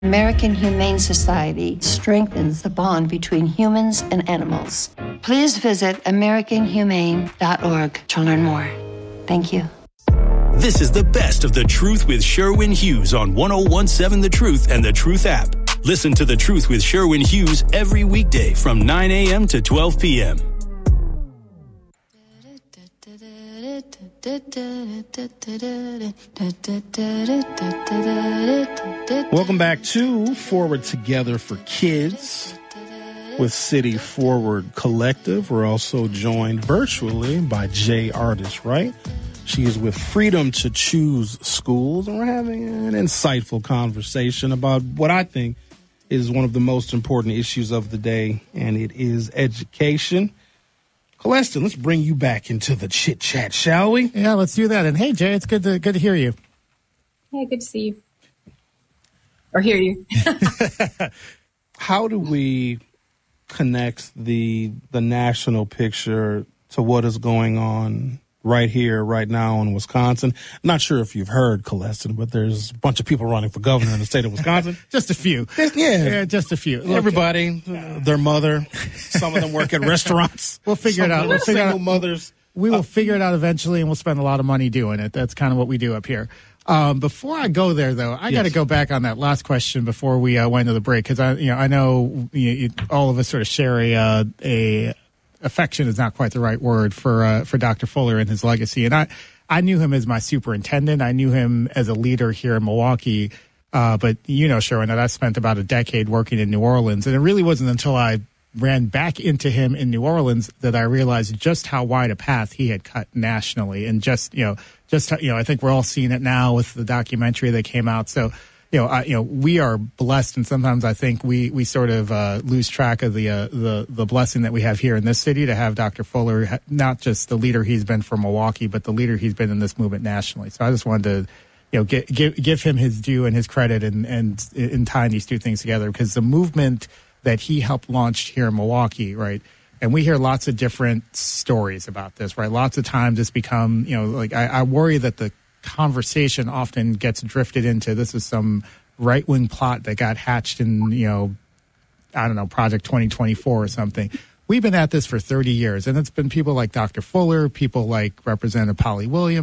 American Humane Society strengthens the bond between humans and animals. Please visit AmericanHumane.org to learn more. Thank you. This is the best of The Truth with Sherwin Hughes on 1017 The Truth and The Truth app. Listen to The Truth with Sherwin Hughes every weekday from 9 a.m. to 12 p.m. Welcome back to Forward Together for Kids with City Forward Collective. We're also joined virtually by Jay Artist, right? She is with Freedom to Choose Schools, and we're having an insightful conversation about what I think is one of the most important issues of the day, and it is education. Colestin, let's bring you back into the chit-chat, shall we? Yeah, let's do that. And hey, Jay, it's good to hear you. Hey, good to see you. Or hear you. How do we connect the national picture to what is going on right here, right now in Wisconsin? I'm not sure if you've heard, Colestin, but there's a bunch of people running for governor in the state of Wisconsin. Just a few. Yeah, just a few. Everybody, their mother, some of them work at restaurants. We'll figure it out. We'll figure it out. Mothers. We will figure it out eventually, and we'll spend a lot of money doing it. That's kind of what we do up here. Before I go there, though, I got to go back on that last question before we went to the break, because I know all of us sort of share a affection is not quite the right word for Dr. Fuller and his legacy. And I knew him as my superintendent. I knew him as a leader here in Milwaukee. But Sherwin, that I spent about a decade working in New Orleans. And it really wasn't until I ran back into him in New Orleans that I realized just how wide a path he had cut nationally. And I think we're all seeing it now with the documentary that came out. So, we are blessed, and sometimes I think we sort of lose track of the blessing that we have here in this city to have Dr. Fuller, not just the leader he's been for Milwaukee, but the leader he's been in this movement nationally. So I just wanted to, give him his due and his credit and in tying these two things together, because the movement that he helped launch here in Milwaukee, right? And we hear lots of different stories about this, right? Lots of times it's become, I worry that the conversation often gets drifted into this is some right-wing plot that got hatched in, Project 2024 or something. We've been at this for 30 years, and it's been people like Dr. Fuller, people like Representative Polly Williams,